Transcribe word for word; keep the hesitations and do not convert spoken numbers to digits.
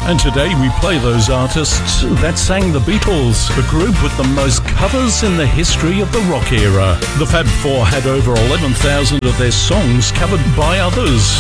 And today we play those artists that sang the Beatles, the group with the most covers in the history of the rock era. The Fab Four had over eleven thousand of their songs covered by others.